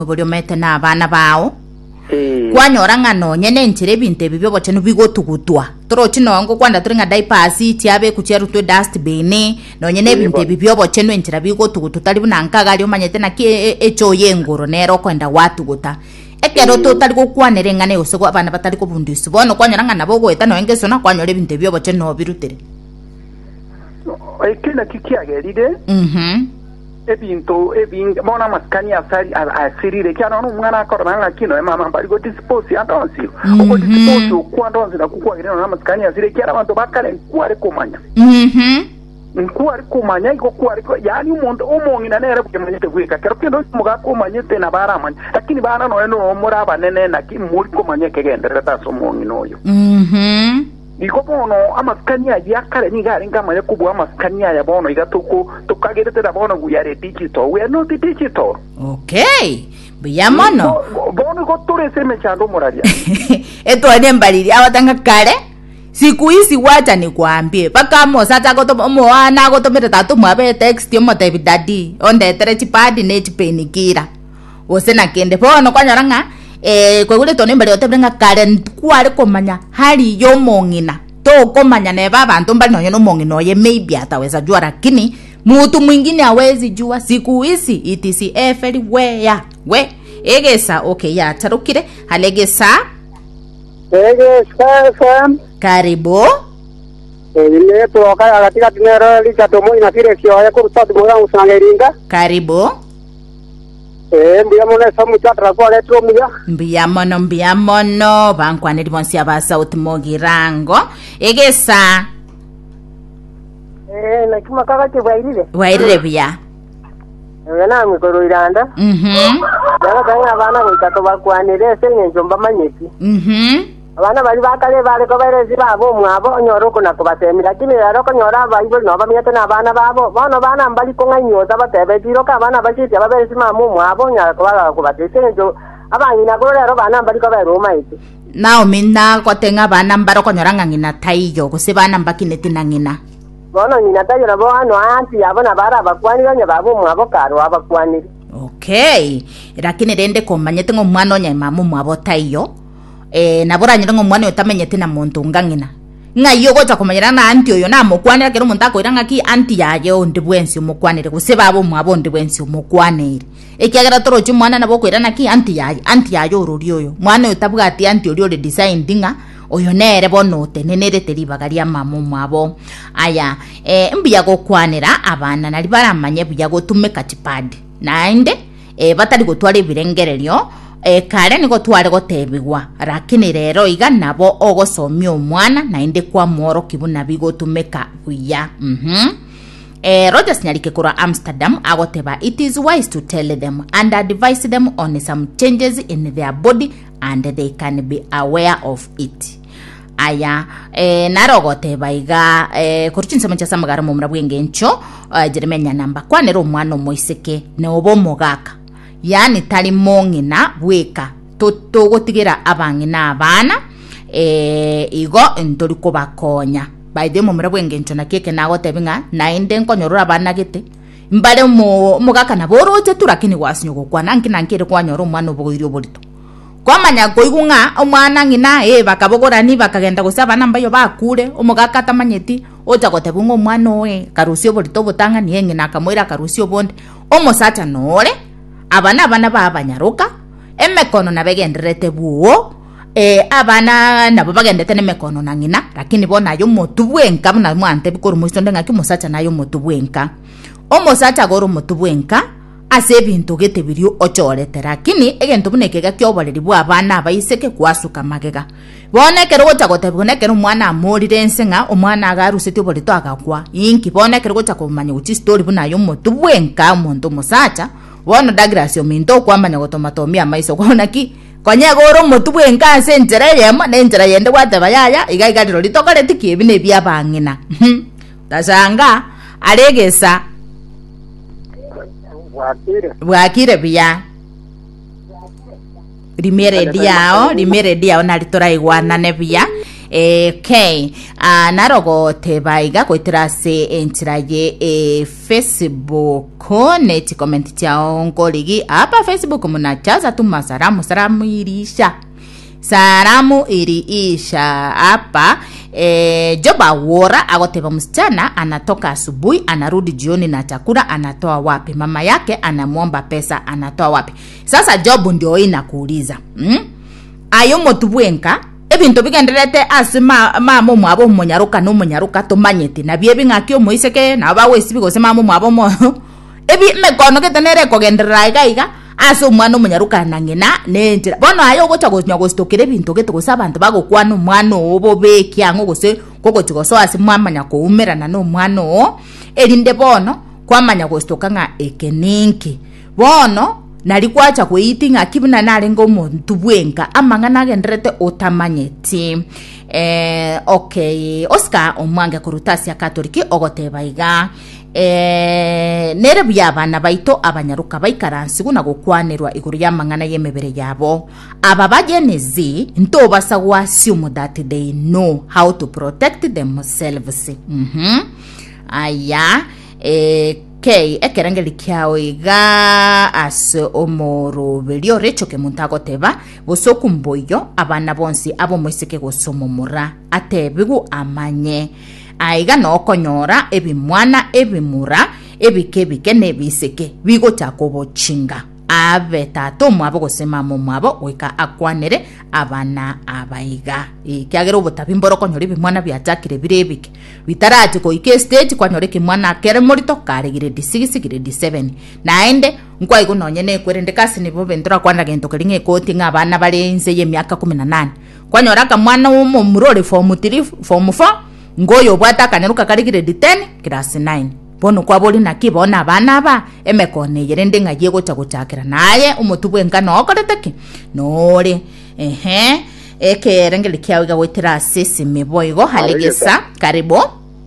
buri omete na abana bao kwanyora ngano nyene nchire binte bibyo bocheno bigotugutwa torochi nongo kwanda turinga diapers tiabe kucherutwe dustbin no nyene binte bibyo bocheno nchira bigotugutu tali bunankaga ali omanyete na ki echo yengoro nero kwenda watuguta ekero to tali gukwanere ngane yose kwa abana batali ko bundisi bono kwanyora ngana bogweta no engeso na kwanyore binte bibyo bocheno birutere ekena kikiagerire ebintu mona maskani asirire kyano umwana akorana ngakino mama bari go dispose andonsi uko dispose kwandonzi na kukwagirana na maskani asirire kyara abantu bakale kware kumanya kware kumanya iko kware yani umuntu umongina nere kemanyete kwika kero kendo muga kumanyete na baramanya lakini bana no muraba nene na kimuri kumanya kegendera taso mongino yo iko bono amaskania yakare ni gari ngamanya kubwa amaskania ya bono igatuko tukagerete da bono guyare digital we are not digital. Okay biyamono bono ko turese mechando moradia eto ane mbaliri awatanga kare siku hizi wacha nikwambie paka mosata goto moana goto meta tatu mwabe text yo mote bidadi onde tere chipadi ne chipenikira wosena kende bono kwanyaranga kwa gule tone mbali otebrenga kare kwari komanya hali yo mongina to komanya ne baba bantu mbali no mongino ye maybe ataweza jua lakini mtu mwingine hawezi jua siku hizi it is everywhere we egesa okay ya tarukire halegesa FM karibu ile to kaya katika dinero licha tomo ina kile kio ya kurutatu moya usangeringa karibu mbiyamono samu chatra kwa letro muya mbiyamono bankwane libonsi abasa utimogirango egesa na kima kaka wairire bya na mikoro iranda yana kanya abana boitato bakwanire senye njomba manyeti abana bali bakale bale ko berezi babo mwabo nyoroko na kubatemira lakini rero ko nyora bayibo no bamiyete na abana babo bono bana mbali ko nganyota batebe biro ka abana bashiti ababerezi mamu mwabo nyara ko bala kubatese njo abanyi na ko rero bana mbali ko bero maiti nao minna ko tenga bana mbaro ko nyora ngina taiyo ko se bana mbakineti nangina bono nyina tayo na bo ano anti abana bara bakwanira nya babo mwabo karo abakwanira. Okay lakini rende ko manyete ngo mwana nya mamu mwabo taiyo nabora nyirango mwana utamenyete na muntu ngangina ngayo gocha kumanyira na anti oyo na mukwanira kero muntu akoiranga ki anti yayo ndibwensi umukwanire guseba abo mwabo ndibwensi umukwanire ekyagera torochi mwana nabo koirana ki anti yayo ururi oyo mwana utabwa ati anti ori ori design dinga oyo nere bono tenenere teribagaria mamu mwabo aya mbiya gokwanira abana nali baramanye biya gotumeka tipad nainde batari gotware birengererio kare niko tware gotebigwa lakini rero iga nabo ogosomia omwana nainde kwa moro kibuna bigotumeka buya Rogers nyalike kura Amsterdam agoteba it is wise to tell them and advise them on some changes in their body and they can be aware of it. Aya narogoteba iga kuruchinsa manchasa magara mu murabwengencho jeremenya namba kwanero omwana omoiseke ne obomogaka yani tali mongina bweka togotigira abangina abana igo ndori ko bakonya by the moment bwengencho na keke nago tebinga na inde nkonyorora abana gite mbale mugaka na boroje turakini wasinyo gukwana nkinankire kwanyoro umwana obugoirio borito kwamanya koigunga omwana ngina bakabogorani bakagenda gusaba namba yo bakure omugaka tamanyeti oja gotebunga omwana oe karusio borito botanga ni ngina kamoira karusio bonde omosacha nore abana babanyaruka emekono nabegenderete buo abana nabo bagendete nemekono nangina lakini bona yo motubwenka na mwante bikoro musonde ngaki musacha nayo motubwenka omosacha goro motubwenka ase bintu gete birio ochorete lakini egento bunekega kyoboreri bwa abana baiseke kwasuka magega bonekero gocha gotebunekero mwana amorire nsenga omwana agarusete borito agakwa inki bonekero gocha komanya uchi story bunayo motubwenka omuntu musacha wono dagrasio minto kwamanya gotomatomia maiso kona ki konyegoro motubwenka ase njera yemo ne njera yende gwateba yaya igaigariro litokore tikibine bya bangina tasanga aregesa bwakire bya rimere diao nalitora igwana ne bya Okay. Narogo tebaiga kwitirase entiraye Facebook neti comment chao ngoligi apa Facebook munachaza tu salamu irisha. Salamu iriisha hapa. Joba wora agoteba msichana anatoka asubuhi anarudi jioni na chakula anatoa wapi? Mama yake anamuomba pesa anatoa wapi? Sasa Jobu ndio inakuuliza. Ayo motubwenka ebintu bigenderete asima mama mwabo munyaruka no munyaruka tomanyete na biebi ngakyo moiseke na bawesi bigose mama mwabo mo ebi mekono ketenere kogendera iga aso mwana munyaruka nangena nenjira bono ayo gocha gostokere bintu getugosa abantu bagokwana umwana obo bekia ngogose koko tigoso asimwamanya ko umerana no mwana o erinde bono kwamanya gostoka nga ekeninki bono nali kwacha kwitinga kibuna nalengo muntu bwenka amangana genderete otamanyeti. Okay, Oscar omwange kurutasi ya Katoliki ogoteba iga nere byabana baito abanyaruka baikaransi guna gukwanirwa iguru yamangana yemebere yabo aba bagenezi nto basagwa assume that they know how to protect themselves. Aya Okay, ekerangeli kiao iga as omoro velio recho ke muntago teba bosoku mboyo abana bonsi abo moiseke gosomomura atebigu amanye aiga no konyora ebimwana ebimura ebikebike nebiseke bigo takobo chinga ave tato mwabo gosema mwabo weka akwanere abana abaiga ikiagera ubutabimboro konyore bimwana byatakire birebike bitarati ko ike stage kwanyore kimwana kere morito kare grade 6 grade 7 naende nkwa igo nonyene kwerende kasi nibo bentura kwanda gento kelinge koti ngabana balenze ye myaka 18 kwanyora kamwana umurore form 3 form 4 ngoyo bwataka neruka kare grade 10 class 9 bono kwa boli na kibona abana ba emekone yerende ngagiye gocha gucakira naye umutubwe ngano okoreteke nore ekerengeli kiawe gawetera sisi meboigo halegesa karibu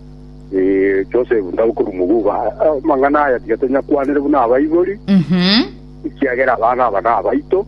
Joseph ndabukuru muguba mangana ya tigatonya kwanire buna abayibori ikiagera abana abaito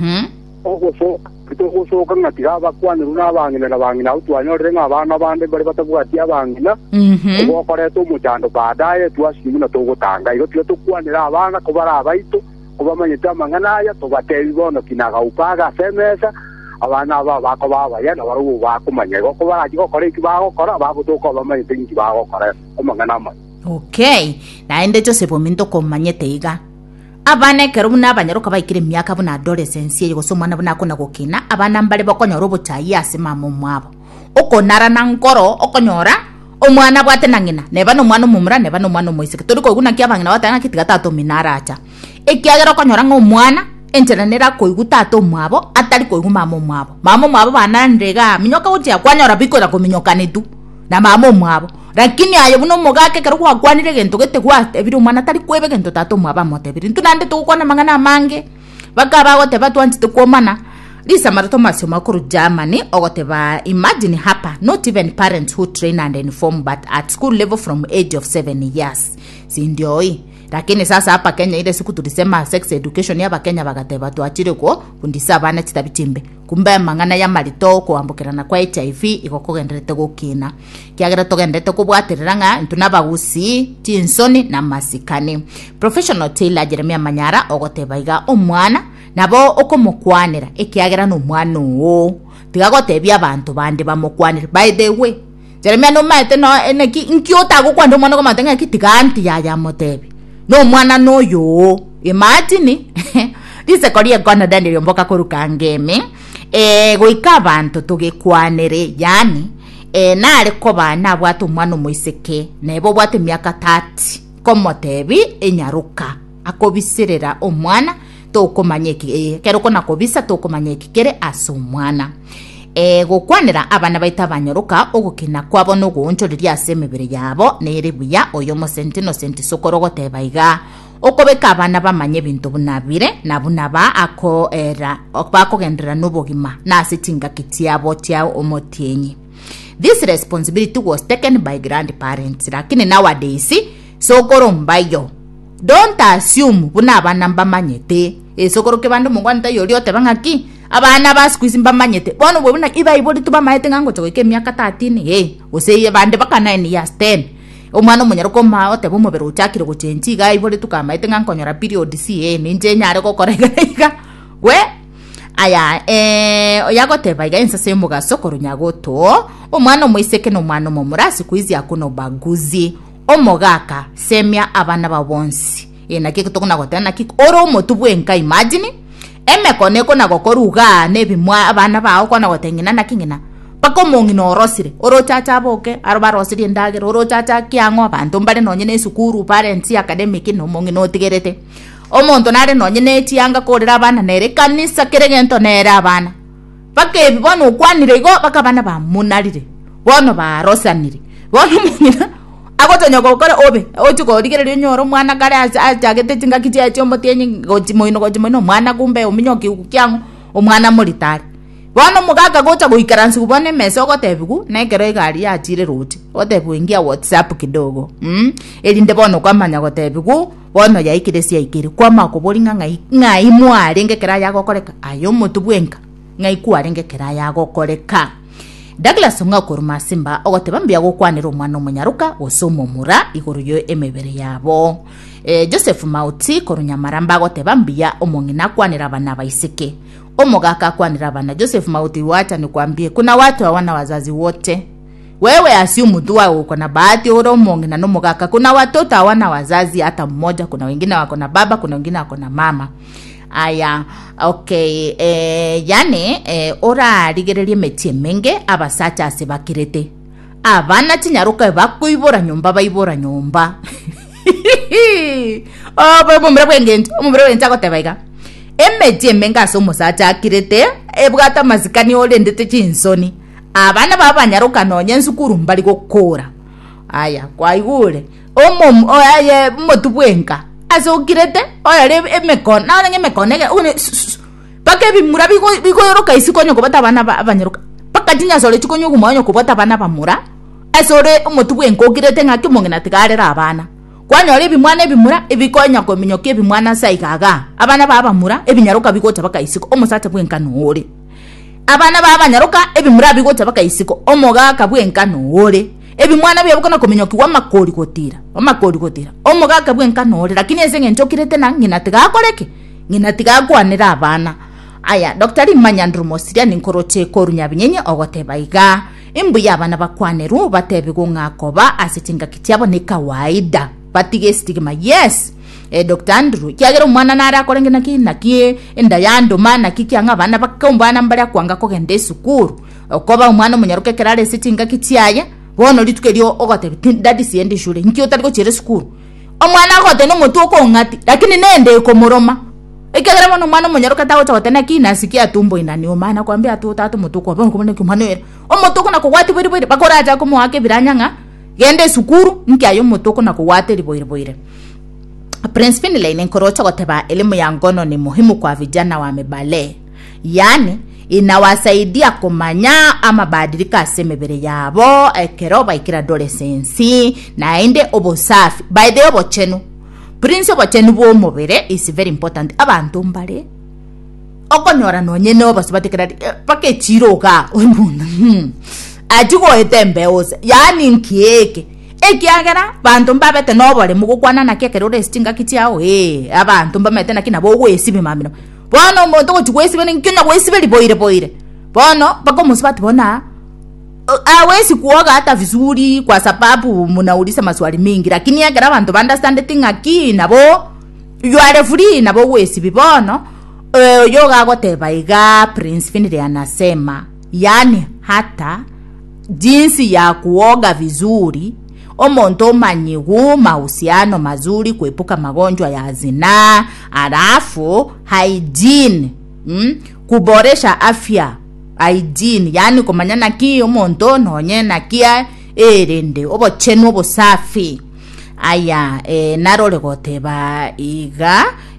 ogoso kitogosoka ngatira bakwanire buna abangina nabangina utwanyorere ngabana bande bari batabwati abangina ogokoreto umuchando badaye twasimu na togotanga igo tukwanira abana kubara abaito kubamanyita mangana ya tobateri bono kinaga upaga semesa abana aba bako baba yana baru bakumanya ko baraji ko kore kibago kora babutuko bamanyita kibago kora omangana ma. Okay, naende Joseph Minto komanyete iga abana kerumuna abanyaruka bayikire myaka buna adolescence yego somwana buna kona gokina abana mbale bakonya robo chayi asima mumwabo okonara nankoro okonyora omwana bwate nangina neba no mwana mumura neba no mwana moiseke turiko guna kyabangina watanga kitigatato minaracha ekiagera konyora ngomwana enteranera koigutato mwabo atari koiguma mamo mwabo banandega minyoka uti akwanyora bikora kominyokane tu na mamo mwabo lakini ayo buno mogake kero kwa kwanire gento gete kwa ebiri umwana atari kwebe gento tato mwaba motebiri ntunande tukona mangana mange bakaba gote batwanti tukomana Lisa Marato Masio makuru Germany ogoteba imagine hapa not even parents who train and inform but at school level from age of 7 years sindioi lakini sasa hapa Kenya ile siku tulisema sex education ya Kenya bagateba tuachire ko kundisa bana kitabitimbe kumbe mangana ya malito kuambukirana kwa HIV ikokogenderete gukina kiagera togendete kubwatiranga ntunabagusi tinsoni na masikani. Professional tailor Jeremia Manyara ogoteba iga omwana nabo okomukwanira ekiagera no mwana o tigagotebia abantu bande bamukwanira. By the way Jeremia no mate no eneki inkiota gukwanda mwana komatenga kitiganti ya motebi no mwana no yo imagine dise koria kona dandiri mboka kuruka ngeme goika abantu tugekwanire yani nare ko bana bwatu mwana moiseke nebo bwate myaka 30 komotebi enyaruka akobisirira omwana tokomanyeki kero kona kobisa tokomanyeki kere asumwana gukwanira abana baita banyoruka ogukina kwabo no gonchoriri asemebere yabo nerebuya oyo mosentino senti sokorogote baiga okobeka abana bamanye bintu bunabire na bunaba ako era okubakogendera nobogima na sitinga kitiabo tia omotienyi. This responsibility was taken by grandparents lakini nowadays sokoro mbayo don't assume buna abana mbamanyete esokoroke bandu mungwanta yori otebangaki abana basqueeze mbamanyete bono bwebuna iba ibori tuba maete ngango choke miaka 13 oseye bande baka 9 years 10 omwana munyaruko ma otebo mubero chakire guchenji ga ibori tukamaete ngankonyora period si ninje nyare gokorega we aya oyagoteba igenza semuga sokoro nyagoto omwana moiseke no mwana momurasi kuizi akuno baguzi omogaka semia abana babonsi nakiko tokuna gotana kiko oro motubwenka imagine emekoneko nagokoruga nebimwa abana bawo kona gotengina nakingina pako mongino orosire oro chacha boke arba rosire ndagero oro chacha kyango abantu mbale nonyene sukuru parents academic no mongino tigerete omonto nare nonyene chianga korera abana nere kanisa keregento nere abana pake bibono kwanire go baka bana ba munarire bono ba rosanire bono mongina agotonya gokora obe ochuko digerere nyoro mwana kare ajagete tinga kitia chombo tienyi gojimoino mwana kumbe ominyoki kyango omwana molitari bono mugaga gocha goikaransi kubone meso gotebigu nekero igari yachire ruti otebu ingia WhatsApp kidogo elinde bono kwamanya gotebigu bono yaikire sia ikire kwama kubolinga ngai mware ngekera yagokoreka ayo mutubwenka ngai kware ngekera yagokoreka Douglas Ngakuruma Simba ogotebambia gokwanira omwana omunyaruka osomomura iguru yo emebere yabo Joseph Mauti korunyamaramba gotebambia omongina kwanira bana baisike omogaka kwanira bana Joseph Mauti wacha nikwambie kuna watu hawana wazazi wote wewe assume tu wao uko na bahati oro mongina no mogaka kuna watoto hawana wazazi hata mmoja kuna wengine wako na baba kuna wengine wako na mama aya okay yani ora rigererie metie menge abasacha asebakirete abana tinyaruka bakuibora nyumba baibora nyumba ba mumbre bwenge gotebaiga emetie menga asomusacha akirete ebwata mazikani ole ndete chinsoni abana babanyaruka nonye nsukuru mbali gokora aya kwaigure omom oyaye motubwenka azokirete oyale emekon na ngemekonege une pake bimura bigoroka isikonyo kubata bana abanyaruka pakatinya sole chikonyo gumanyo kubata bana bamura asore omotubwenko kirete ngaki mongena tigarera abana kwanyore bimwana bimura ebikonya kominyoke bimwana saigaga abana babamura ebinyaruka bigota bakaisiko omusata bwenka nore abana babanyaruka ebimura bigota bakaisiko omoga kabwenka nore ebimwana byabukona kominyoki wa makori gotira omoga kabwenka nore lakini ezenge njokirete na ngina tigakoreke ngina tigakwanira abana aya Dr. Imanyandru Mosiria ninkoroche korunya binyenye ogotebaiga imbuya abana bakwaneru batebigo ngakoba asitinga kitiabo ni kawaida batige stigma yes Dr. Andrew kyagero mwana nara akorengena nakie enda yando mana kikyanga abana bakombana mbara kwanga kogende sukuru okoba umwana munyaruke kerare sitinga kitiaye bono litukerio ogote dadi siendi shule nkyo tariko chere sukuru omwana agote no mutu ko ngati lakini nende ko moroma ekagera mono mwana munyaruka tawo tawo tena kina sikia tumbo inani omana kwambia atu tatu mutu ko bono kumane kumano era omutu ko nakwati bwiri bakora aja ko muake biranyanga gende sukuru nkyayo mutu ko nakwate bwiri Prince Finlay nkorocha goteba elimu ya ngono ni muhimu kwa vijana wamebale yani inawasaidia kumanya ama badilika asemebere yabo ekero baikira adolescence na ende obosafi by the obochenu Prince obochenu bo mubere is very important abantu mbale okonyora nonye no basubatikira pake chiroga oyimuna ajigo etembeose yani nkieke ekiagera bantu mbabete nobole mugukwana na kekero restinga kitiao abantu mbamete na kina bo gwesibe mamino bono muntu kuchwesibe nkinya gwesibe liboire bono bako musibati bona awezi kuoga hata vizuri kwa sababu mnauliza maswali mingi lakini agera abantu understand thing aki nabo you are free nabo gwesibe bono yoga gotebaiga Prince Finlay anasema yani hata jinsi ya kuoga vizuri omonto manyigu mahusiano mazuri kuepuka magonjwa ya zinaa alafu hygiene kuboresha afya hygiene yani kumanyana ki omonto nonye nakia erende obochenu obosafi aya narole goteba iga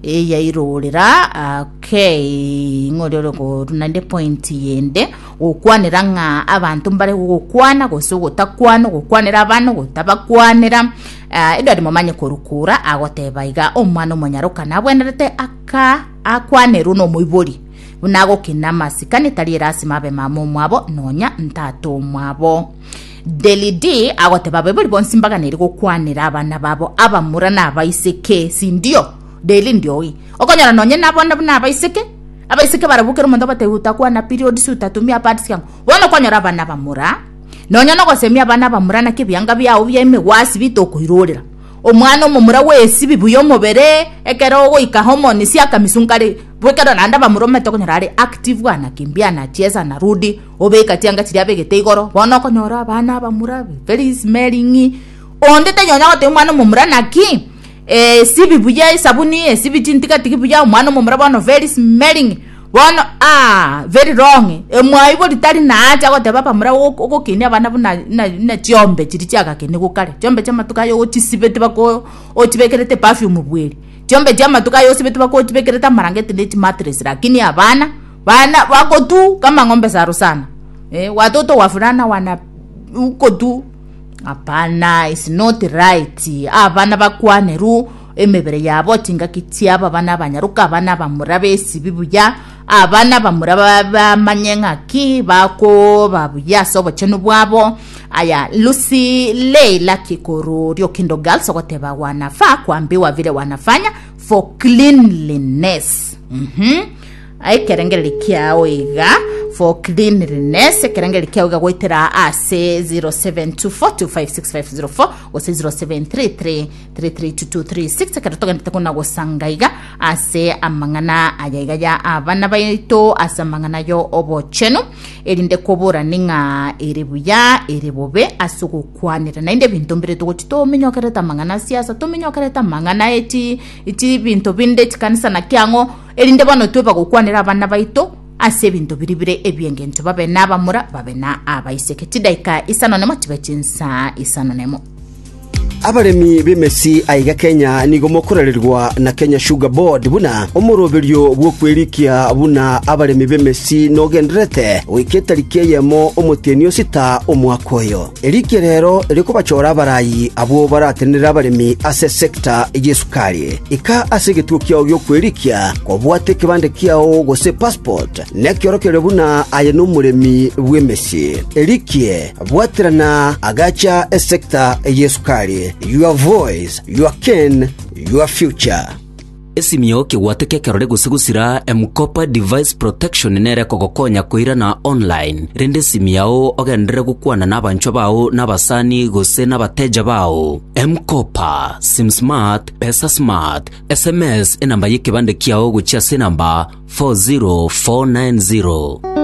yairorera okay ngorero ko runande point yende ukwanira nga abantu mbare gukwana gose gutakwana gukwanira abantu gutabakwanira edward momanye korukura agoteba iga omwana omonyaruka nabwenerete akwanira no muibori bunago kinamasi kanitali rasima be mamo mwabo nonya ntato mwabo delidi agoteba bebori bonsimbaga neri gukwanira abana babo abamura nabaiseke sindio deli ndioi okonyara nonye nabona nabaiseke abaiseke barabukira umuntu batehuta kwa na period sutatumia parts yangu wona konyara abana bamura nonya no gosemia abana bamura na kibyanga byawo byeme wasi bitokuirorera omwana omumura wesi bibuyo mobere ekero goika hormone sia kamisunkare bwekero nanda bamurome tokonyara ari active bwana kimbia na cheza na rudi obeka tianga tiriabe gete igoro bona konyora abana bamura very smelling onde tenyonya gote omwana omumura naki sibibuya sabuni sibitintika tikibuya omwana omumura bona very smelling bona very wrong emwaibo litali na acha gote baba mura okokini abana buna na chiombe chiri chiaka kene gukare chiombe chamatuka yo chisibete bako ochibekerete perfume bweri chiombe chamatuka yo sibete bako ochibekerete marangete neti mattress lakini abana bana wako tu kama ngombe za rusana watoto wafurana wana uko tu apana is not right abana bakwaneru emebere yabo tinga kitia abana banyaruka abana bamurabe sibibuya abana bamuraba manyenga ki bako babuya sobo chenu bwabo aya Lucy Leila Kikoro ryo Kindo Girls okoteba wanafa kuambiwa vile wanafanya for cleanliness ai kerengere kiao iga for cleanliness kerengere kiao iga goitera ase 0724256504 ose 0733332236 keratoga ntakuna gosanga iga ase amangana ayaga ya abana baito asamangana yo obocheno erinde kobora ninga eribuya eribobe asugukwanira nainde bintu mbere tugotito minyokereta mangana siasa to minyokereta mangana iti bintu binde tikanisa na kyango erinde bano tuba gukwanira abana baito ase bintu biribire ebyengento babe nabamura babe na abaiseke tidaika isanonemo tibechinsa isanonemo abaremi b'emesi aiga Kenya nigo mokorererwa na Kenya Sugar Board buna omuroberio bwo kwerikia buna abaremi b'emesi nogenderete wiketarike yemo omutenio sita omwakoyo erike rero riko bachora abarayi abo baratenera abaremi ase sector yesukari ika asegetuo kyao gyo kwerikia kobwate kibande kyao gose passport nekiorokere buna ayeno muremi bw'emesi erike bwaterana agacha sector yesukari. Your voice, your ken, your future. Esimio kiwateke kerore gusugusira Mkopa device protection nere kogokonya kuira na online rende simiao ogendere gukwana n'abancho bao n'abasani gose n'abateja bao Mkopa sim smart pesa smart SMS enamba yikibande kiao guchia sinamba 40490